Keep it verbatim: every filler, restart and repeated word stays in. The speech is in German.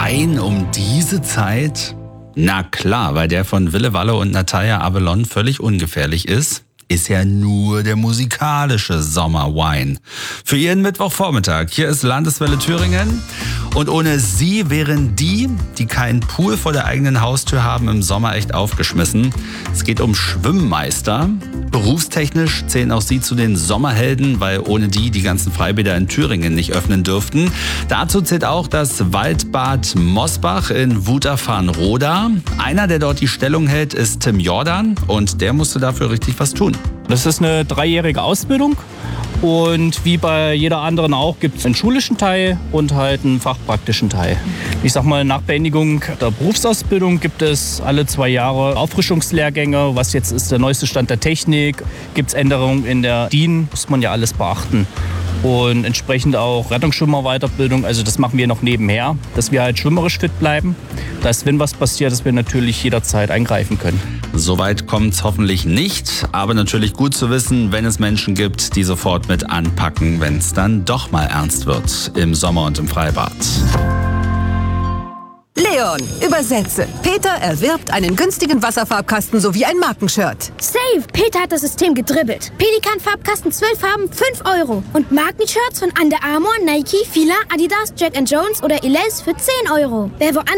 Wein um diese Zeit? Na klar, weil der von Wille Walle und Natalia Abelon völlig ungefährlich ist. Ist ja nur der musikalische Sommerwein. Für Ihren Mittwochvormittag. Hier ist Landeswelle Thüringen. Und ohne Sie wären die, die keinen Pool vor der eigenen Haustür haben, im Sommer echt aufgeschmissen. Es geht um Schwimmmeister. Berufstechnisch zählen auch Sie zu den Sommerhelden, weil ohne die die ganzen Freibäder in Thüringen nicht öffnen dürften. Dazu zählt auch das Waldbad Mosbach in Wutachfarnroda. Einer, der dort die Stellung hält, ist Tim Jordan und der musste dafür richtig was tun. Das ist eine dreijährige Ausbildung und wie bei jeder anderen auch gibt es einen schulischen Teil und halt einen fachpraktischen Teil. Ich sag mal, nach Beendigung der Berufsausbildung gibt es alle zwei Jahre Auffrischungslehrgänge. Was jetzt ist der neueste Stand der Technik, gibt es Änderungen in der D I N, muss man ja alles beachten. Und entsprechend auch Rettungsschwimmer-Weiterbildung, also das machen wir noch nebenher, dass wir halt schwimmerisch fit bleiben, dass wenn was passiert, dass wir natürlich jederzeit eingreifen können. Soweit kommt es hoffentlich nicht, aber natürlich gut zu wissen, wenn es Menschen gibt, die sofort mit anpacken, wenn es dann doch mal ernst wird im Sommer und im Freibad. Leon, übersetze. Peter erwirbt einen günstigen Wasserfarbkasten sowie ein Markenshirt. Save! Peter hat das System gedribbelt. Pelikan-Farbkasten, zwölf Farben, fünf Euro. Und Markenshirts von Under Armour, Nike, Fila, Adidas, Jack and Jones oder Elize für zehn Euro. Wer woanders